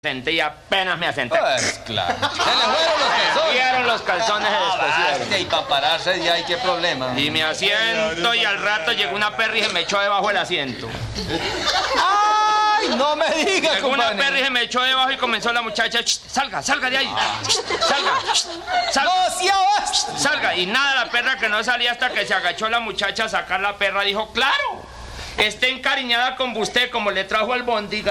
Senté y apenas me asenté. Pues claro. Se le fueron los calzones. Vieron los calzones de Basta, y para pararse ya hay qué problema. Y me asiento y al rato llegó una perra y se me echó debajo del asiento. ¡Ay, no me digas, Llegó una compadre! perra y se me echó debajo y comenzó la muchacha, salga, salga de ahí, salga, salga, ¡No, sí, abajo! salga. Y nada, la perra que no salía hasta que se agachó la muchacha a sacar la perra, dijo, claro, esté encariñada con usted como le trajo al bondi.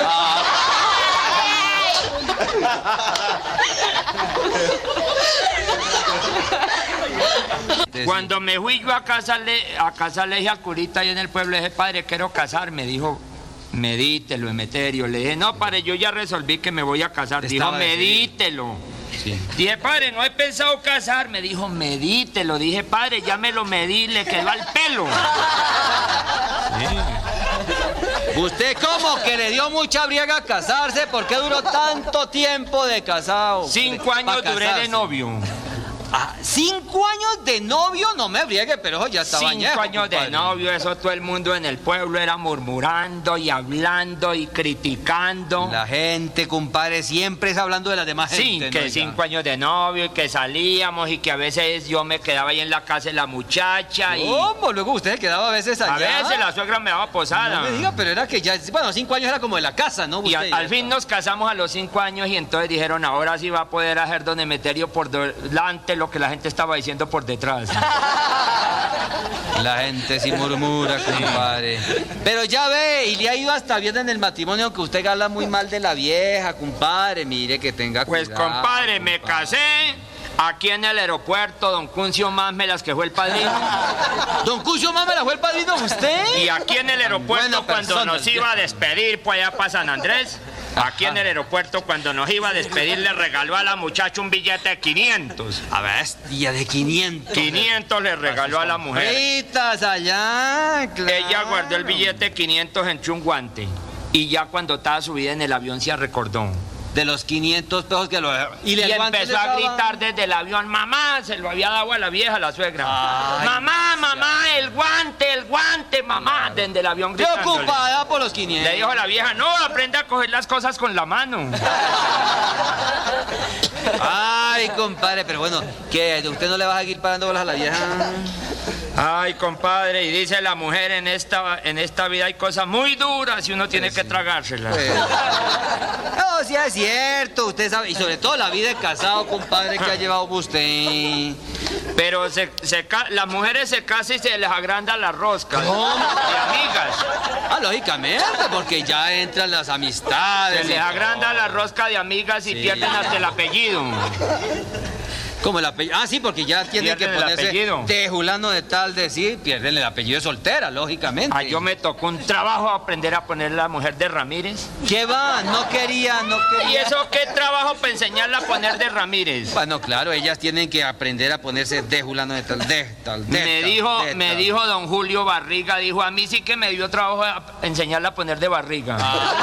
Cuando me fui yo a casa le dije al curita ahí en el pueblo, le dije, padre, quiero casarme. Dijo, medítelo, Emeterio. Le dije, no, padre, yo ya resolví que me voy a casar. Dijo, medítelo. Sí. Dije, padre, no he pensado casarme. Dijo, medítelo. Dije, padre, ya me lo medí, le quedó al pelo. ¿Usted cómo que le dio mucha briega a casarse? ¿Por qué duró tanto tiempo de casado? 5 años Pa' duré casarse. de novio. Ah, 5 años de novio, no me briegue, pero eso ya estaba 5 años de compadre. novio, eso todo el mundo en el pueblo era murmurando y hablando y criticando. La gente, compadre, siempre es hablando de las demás Sí, gente. que ¿no? 5 años de novio y que salíamos y que a veces yo me quedaba ahí en la casa de la muchacha y ¿Cómo? Luego usted se quedaba a veces allá. a veces la suegra me daba posada. No me diga, pero era que ya, bueno, 5 años era como de la casa, ¿no? Y Usted al ya fin está. nos casamos a los 5 años y entonces dijeron, ahora sí va a poder hacer don Emeterio por delante lo que la gente estaba diciendo por detrás. La gente sí murmura, compadre. Pero ya ve, y le ha ido hasta bien en el matrimonio que usted habla muy mal de la vieja, compadre. Mire que tenga Pues cuidado. compadre, me casé aquí en el aeropuerto, don Cuncio Másmelas, que fue el padrino. Don Cucho Mámela fue el padrino de usted. Y aquí en el aeropuerto, Buena cuando persona, nos iba a despedir, pues allá para San Andrés, aquí en el aeropuerto, cuando nos iba a despedir, le regaló a la muchacha un billete de 500. A bestia de 500. 500 le regaló a la mujer. Fritas allá, claro. Ella guardó el billete de 500 en un guante. Y ya cuando estaba subida en el avión se recordó. De los 500 pesos que lo... Y el guante empezó le a daba- gritar desde el avión, mamá, se lo había dado a la vieja, a la suegra. Ay, mamá, mamá, el guante, mamá, desde el avión gritándole. Preocupada por los 500. Le dijo a la vieja, no, aprende a coger las cosas con la mano. Ay, compadre, pero bueno, ¿qué? ¿Usted no le va a seguir pagando bolas a la vieja? Ay, compadre, y dice la mujer, en esta vida hay cosas muy duras y uno tiene que tragárselas. No, sí es cierto, usted sabe, y sobre todo la vida de casado, compadre, que ha llevado usted. Pero las mujeres se casan y se les agranda la rosca. ¿Cómo? De amigas. Ah, lógicamente, porque ya entran las amistades. Se les agranda la rosca de amigas y Sí. pierden hasta el apellido. Como el apellido. Ah, sí, porque ya tienen que Pierden el ponerse apellido. de Julano de tal, de sí, pierden el apellido de soltera, lógicamente. Ay, yo me tocó un trabajo aprender a poner la mujer de Ramírez. ¿Qué va? No quería. ¿Y eso qué trabajo para enseñarla a poner de Ramírez? Bueno, claro, ellas tienen que aprender a ponerse de Julano de tal, de tal, de Me tal, de me tal. dijo don Julio Barriga, dijo, a mí sí que me dio trabajo a enseñarla a poner de barriga.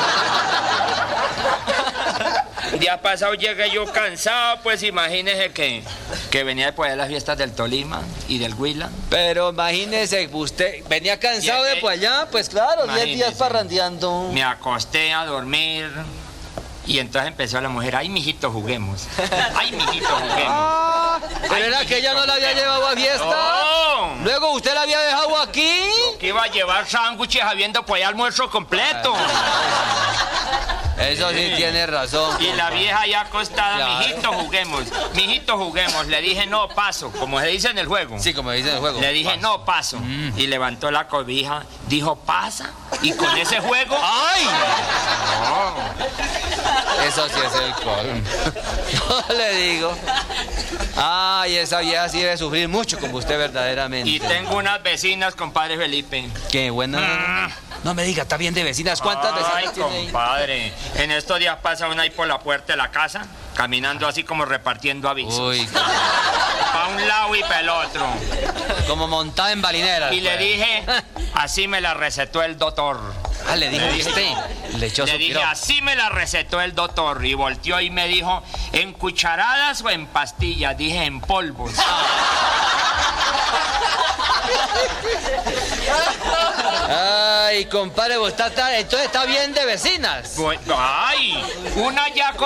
Día pasado llegué yo cansado, pues imagínese que venía después de las fiestas del Tolima y del Huila. Pero imagínese, usted venía cansado Llegué- de por allá, pues claro, 10 días Imagínese. parrandeando. Me acosté a dormir y entonces empezó la mujer, ay, mijito, juguemos. Ay, mijito, juguemos. Ah, pero Ay, era que ella no la había llevado a fiesta. No, Luego usted la había dejado aquí. que iba a llevar sándwiches habiendo pues ya almuerzo completo. Eso sí tiene razón. Y la vieja ya acostada, Claro. mijito, juguemos. Le dije, no, paso, como se dice en el juego. Sí, como dice en el juego. Le dije, no, paso. Y levantó la cobija, dijo, pasa. Y con ese juego, ¡Ay! Eso sí es el colmo. No le digo. Ay, esa vieja sí debe sufrir mucho como usted verdaderamente. y tengo unas vecinas, compadre Felipe. Qué buena. No me diga, está bien de vecinas. ¿Cuántas Ay, vecinas tiene ahí? compadre. En estos días pasa una ahí por la puerta de la casa, caminando así como repartiendo avisos. Uy, Para un lado y para el otro. como montada en balinera. Y le pues. dije, así me la recetó el doctor. Ah, le dijo usted. Le echó Le su dije, piropo. así me la recetó el doctor. Y volteó y me dijo, ¿en cucharadas o en pastillas? Dije, en polvos. Ay, compadre, entonces está bien de vecinas. Ay, una ya